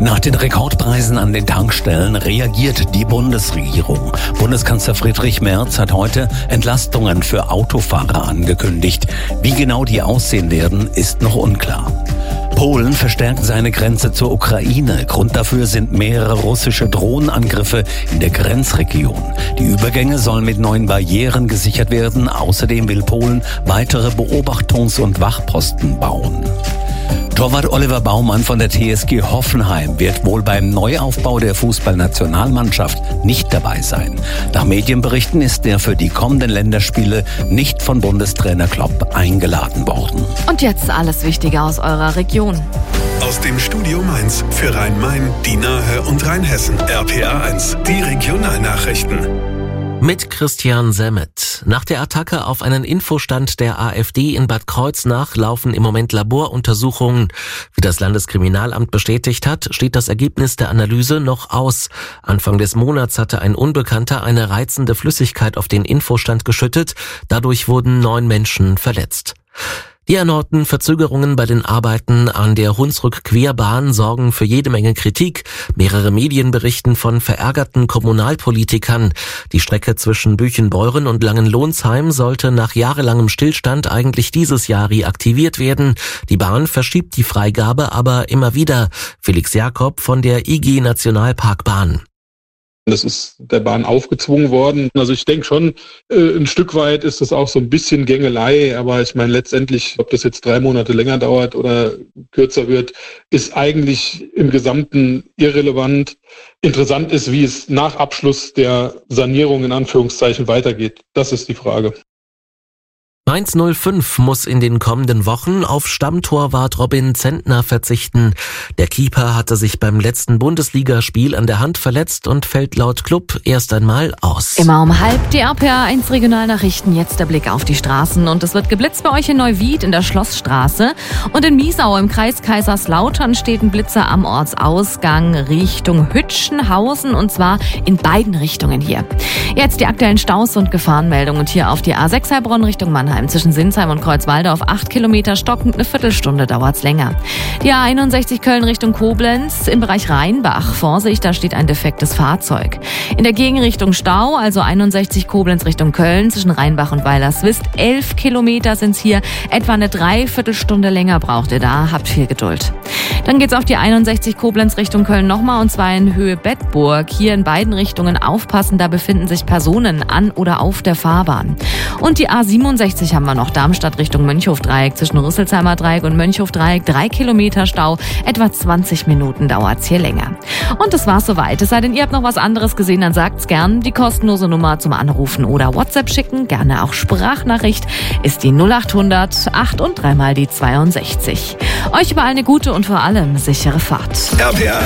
Nach den Rekordpreisen an den Tankstellen reagiert die Bundesregierung. Bundeskanzler Friedrich Merz hat heute Entlastungen für Autofahrer angekündigt. Wie genau die aussehen werden, ist noch unklar. Polen verstärkt seine Grenze zur Ukraine. Grund dafür sind mehrere russische Drohnenangriffe in der Grenzregion. Die Übergänge sollen mit neuen Barrieren gesichert werden. Außerdem will Polen weitere Beobachtungs- und Wachposten bauen. Torwart Oliver Baumann von der TSG Hoffenheim wird wohl beim Neuaufbau der Fußballnationalmannschaft nicht dabei sein. Nach Medienberichten ist er für die kommenden Länderspiele nicht von Bundestrainer Klopp eingeladen worden. Und jetzt alles Wichtige aus eurer Region. Aus dem Studio Mainz für Rhein-Main, die Nahe und Rheinhessen. RPA1, die Regionalnachrichten. Mit Christian Semmet. Nach der Attacke auf einen Infostand der AfD in Bad Kreuznach laufen im Moment Laboruntersuchungen. Wie das Landeskriminalamt bestätigt hat, steht das Ergebnis der Analyse noch aus. Anfang des Monats hatte ein Unbekannter eine reizende Flüssigkeit auf den Infostand geschüttet. Dadurch wurden 9 Menschen verletzt. Die erneuten Verzögerungen bei den Arbeiten an der Hunsrück-Querbahn sorgen für jede Menge Kritik. Mehrere Medien berichten von verärgerten Kommunalpolitikern. Die Strecke zwischen Büchenbeuren und Langenlohnsheim sollte nach jahrelangem Stillstand eigentlich dieses Jahr reaktiviert werden. Die Bahn verschiebt die Freigabe aber immer wieder. Felix Jakob von der IG Nationalparkbahn. Das ist der Bahn aufgezwungen worden. Also ich denke schon, ein Stück weit ist das auch so ein bisschen Gängelei. Aber ich meine letztendlich, ob das jetzt 3 Monate länger dauert oder kürzer wird, ist eigentlich im Gesamten irrelevant. Interessant ist, wie es nach Abschluss der Sanierung in Anführungszeichen weitergeht. Das ist die Frage. Mainz 05 muss in den kommenden Wochen auf Stammtorwart Robin Zentner verzichten. Der Keeper hatte sich beim letzten Bundesligaspiel an der Hand verletzt und fällt laut Club erst einmal aus. Immer um 12:30 die RPA1 Regionalnachrichten. Jetzt der Blick auf die Straßen. Und es wird geblitzt bei euch in Neuwied in der Schlossstraße. Und in Miesau im Kreis Kaiserslautern steht ein Blitzer am Ortsausgang Richtung Hütchenhausen. Und zwar in beiden Richtungen hier. Jetzt die aktuellen Staus und Gefahrenmeldungen. Und hier auf die A6 Heilbronn Richtung Mannheim. Zwischen Sinsheim und Kreuzwalde auf 8 Kilometer stockend, eine Viertelstunde dauert's länger. Die A61 Köln Richtung Koblenz im Bereich Rheinbach. Vorsicht, da steht ein defektes Fahrzeug. In der Gegenrichtung Stau, also 61 Koblenz Richtung Köln zwischen Rheinbach und Weilerswist. 11 Kilometer sind's hier. Etwa eine Dreiviertelstunde länger braucht ihr da. Habt viel Geduld. Dann geht's auf die 61 Koblenz Richtung Köln nochmal, und zwar in Höhe Bedburg. Hier in beiden Richtungen aufpassen, da befinden sich Personen an oder auf der Fahrbahn. Und die A67 haben wir noch, Darmstadt Richtung Mönchhofdreieck. Zwischen Rüsselsheimer Dreieck und Mönchhofdreieck 3 Kilometer Stau. Etwa 20 Minuten dauert's hier länger. Und das war's soweit. Es sei denn, ihr habt noch was anderes gesehen, dann sagt's gern. Die kostenlose Nummer zum Anrufen oder WhatsApp schicken, gerne auch Sprachnachricht, ist die 0800 8 und 3 mal die 62. Euch überall eine gute und vor allem sichere Fahrt. RPA